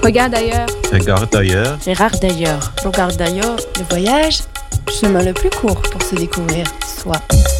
Regarde ailleurs. Regarde ailleurs. Regarde ailleurs. Regarde ailleurs. Le voyage, chemin le plus court pour se découvrir soi.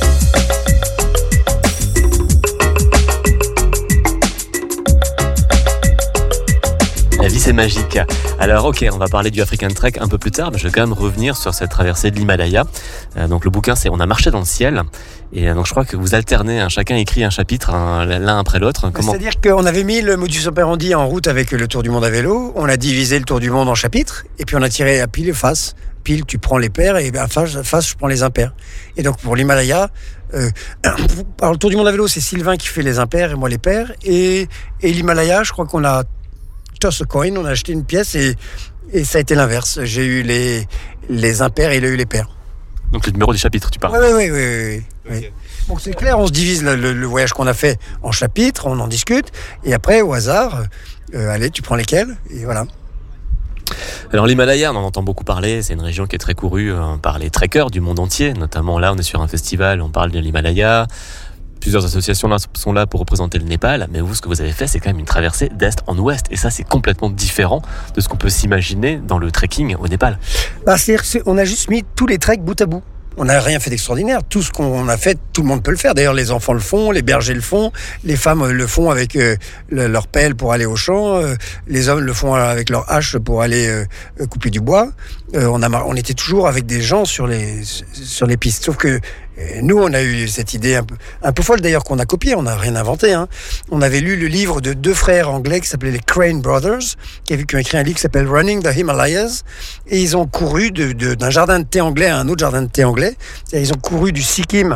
La vie, c'est magique. Alors, ok, on va parler du African Trek un peu plus tard, mais je vais quand même revenir sur cette traversée de l'Himalaya. Donc, le bouquin, c'est On a marché dans le ciel. Et donc, je crois que vous alternez, chacun écrit un chapitre, l'un après l'autre. Comment... C'est-à-dire qu'on avait mis le modus operandi en route avec le Tour du Monde à vélo. On a divisé le Tour du Monde en chapitres. Et puis, on a tiré à pile et face. Pile, tu prends les pairs et à face, je prends les impairs. Et donc, pour l'Himalaya, alors, le Tour du Monde à vélo, c'est Sylvain qui fait les impairs et moi les pairs. Et l'Himalaya, je crois qu'on a toss a coin, on a acheté une pièce et ça a été l'inverse. J'ai eu les impairs et il a eu les pairs. Donc le numéro du chapitre, tu parles. Oui. Okay. Bon, c'est clair, on se divise le voyage qu'on a fait en chapitres, on en discute, et après, au hasard, allez, tu prends lesquels, et voilà. Alors l'Himalaya, on en entend beaucoup parler, c'est une région qui est très courue par les trekkers du monde entier, notamment là, on est sur un festival, on parle de l'Himalaya. Plusieurs associations là sont là pour représenter le Népal, mais vous, ce que vous avez fait, c'est quand même une traversée d'est en ouest. Et ça, c'est complètement différent de ce qu'on peut s'imaginer dans le trekking au Népal. C'est-à-dire qu'on a juste mis tous les treks bout à bout. On n'a rien fait d'extraordinaire. Tout ce qu'on a fait, tout le monde peut le faire. D'ailleurs, les enfants le font, les bergers le font, les femmes le font avec leur pelle pour aller au champ, les hommes le font avec leur hache pour aller couper du bois. On était toujours avec des gens sur les pistes. Sauf que nous, on a eu cette idée un peu folle d'ailleurs qu'on a copiée, on n'a rien inventé. On avait lu le livre de deux frères anglais qui s'appelaient les Crane Brothers, qui ont écrit un livre qui s'appelle Running the Himalayas, et ils ont couru d'un jardin de thé anglais à un autre jardin de thé anglais. Ils ont couru du Sikkim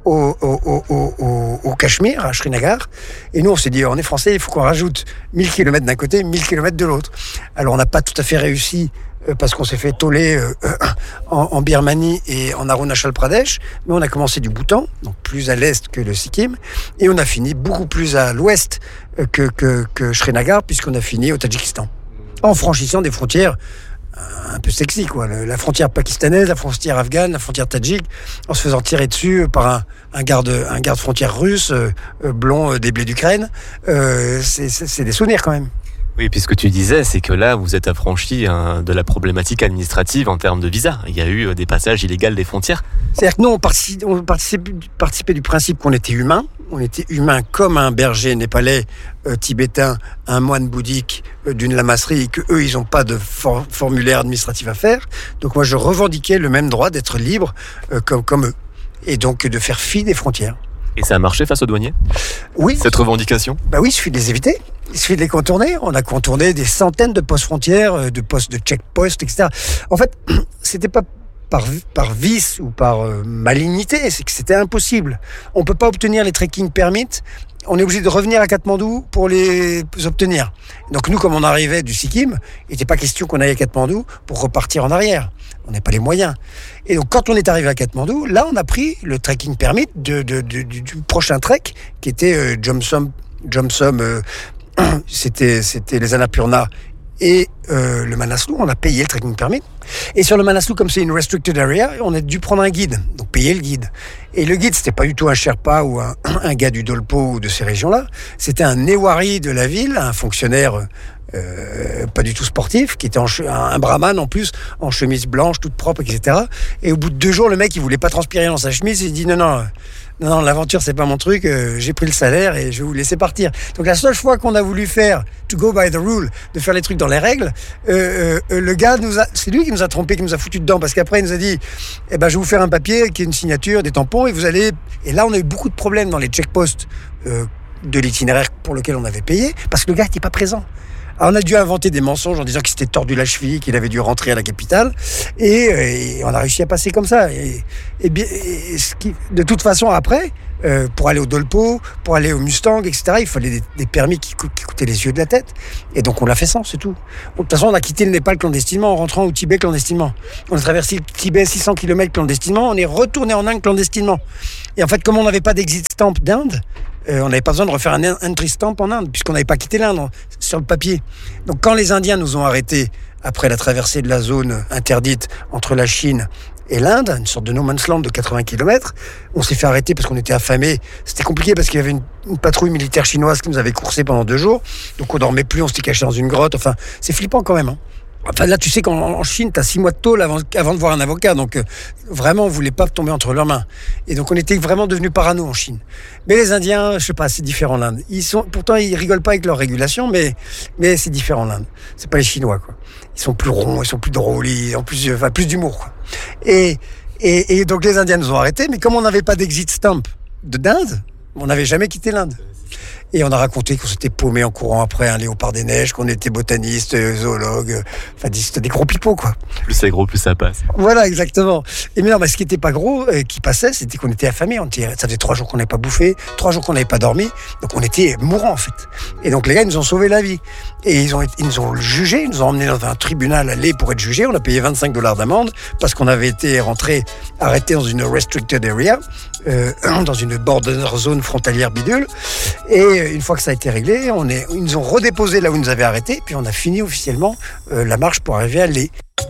au Cachemire, à Srinagar. Et nous, on s'est dit, on est français, il faut qu'on rajoute 1000 km d'un côté, 1000 km de l'autre. Alors, on n'a pas tout à fait réussi parce qu'on s'est fait toller en Birmanie et en Arunachal Pradesh, mais on a commencé du Bhoutan, donc plus à l'est que le Sikkim, et on a fini beaucoup plus à l'ouest que Srinagar, puisqu'on a fini au Tadjikistan, en franchissant des frontières un peu sexy, quoi. La frontière pakistanaise, la frontière afghane, la frontière tadjik, en se faisant tirer dessus par un garde frontière russe, blond des blés d'Ukraine. C'est des souvenirs quand même. Oui, puis ce que tu disais, c'est que là, vous êtes affranchi de la problématique administrative en termes de visa. Il y a eu des passages illégaux des frontières. C'est-à-dire que nous, on participait du principe qu'on était humain. On était humain comme un berger népalais, tibétain, un moine bouddhique d'une lamasserie, et qu'eux, ils n'ont pas de formulaire administratif à faire. Donc moi, je revendiquais le même droit d'être libre comme eux. Et donc de faire fi des frontières. Et ça a marché face aux douaniers ? Oui. Cette revendication ? Oui, il suffit de les éviter. Il suffit de les contourner. On a contourné des centaines de postes frontières, de postes de check-post, etc. En fait, c'était pas par vice ou par malignité, c'est que c'était impossible. On ne peut pas obtenir les trekking permits. On est obligé de revenir à Katmandou pour les obtenir. Donc nous, comme on arrivait du Sikkim, il n'était pas question qu'on aille à Katmandou pour repartir en arrière. On n'a pas les moyens. Et donc quand on est arrivé à Katmandou, là on a pris le trekking permit du prochain trek, qui était Jomsom, c'était les Annapurna et le Manaslu. On a payé le trekking permit. Et sur le Manaslu, comme c'est une restricted area, on a dû prendre un guide, donc payer le guide. Et le guide, c'était pas du tout un Sherpa ou un gars du Dolpo ou de ces régions-là. C'était un Newari de la ville, un fonctionnaire pas du tout sportif, qui était un brahman en plus, en chemise blanche, toute propre, etc. Et au bout de 2 jours, le mec, il voulait pas transpirer dans sa chemise, il dit non, l'aventure, c'est pas mon truc, j'ai pris le salaire et je vais vous laisser partir. Donc la seule fois qu'on a voulu faire, to go by the rule, de faire les trucs dans les règles, le gars c'est lui qui nous a trompé, qui nous a foutu dedans, parce qu'après il nous a dit, je vais vous faire un papier qui est une signature, des tampons, et vous allez... Et là on a eu beaucoup de problèmes dans les checkposts de l'itinéraire pour lequel on avait payé, parce que le gars n'était pas présent. Alors on a dû inventer des mensonges en disant qu'il s'était tordu la cheville, qu'il avait dû rentrer à la capitale, et on a réussi à passer comme ça. De toute façon, après, pour aller au Dolpo, pour aller au Mustang, etc., il fallait des permis qui coûtaient les yeux de la tête. Et donc on l'a fait sans, c'est tout. De toute façon, on a quitté le Népal clandestinement en rentrant au Tibet clandestinement. On a traversé le Tibet 600 km clandestinement, on est retourné en Inde clandestinement. Et en fait, comme on n'avait pas d'exit stamp d'Inde, on n'avait pas besoin de refaire un entry stamp en Inde, puisqu'on n'avait pas quitté l'Inde sur le papier. Donc quand les Indiens nous ont arrêtés après la traversée de la zone interdite entre la Chine et l'Inde, une sorte de no man's land de 80 km. On s'est fait arrêter parce qu'on était affamés. C'était compliqué parce qu'il y avait une patrouille militaire chinoise qui nous avait coursé pendant 2 jours. Donc on dormait plus, on s'était caché dans une grotte. Enfin, c'est flippant quand même. Hein. Enfin là, tu sais qu'en Chine, t'as 6 mois de tôle avant de voir un avocat. Donc vraiment, on voulait pas tomber entre leurs mains. Et donc on était vraiment devenus parano en Chine. Mais les Indiens, je sais pas, c'est différent l'Inde. Pourtant, ils rigolent pas avec leurs régulations, mais c'est différent l'Inde. C'est pas les Chinois, quoi. Ils sont plus ronds, ils sont plus drôles, ils ont plus d'humour, quoi. Et donc les Indiens nous ont arrêtés, mais comme on n'avait pas d'exit stamp d'Inde, on n'avait jamais quitté l'Inde. Et on a raconté qu'on s'était paumé en courant après un léopard des neiges, qu'on était botaniste, zoologue, enfin c'était des gros pipeaux, quoi. Plus c'est gros, plus ça passe. Voilà, exactement. Et mais non, mais ce qui était pas gros, qui passait, c'était qu'on était affamés. Ça faisait 3 jours qu'on n'avait pas bouffé, 3 jours qu'on n'avait pas dormi, donc on était mourants en fait. Et donc les gars, ils nous ont sauvé la vie. Et ils nous ont jugés, ils nous ont emmenés dans un tribunal à Leh pour être jugés. On a payé $25 d'amende parce qu'on avait été arrêtés dans une restricted area, dans une border zone frontalière bidule. Et une fois que ça a été réglé, ils nous ont redéposé là où ils nous avaient arrêtés, puis on a fini officiellement la marche pour arriver à Leh.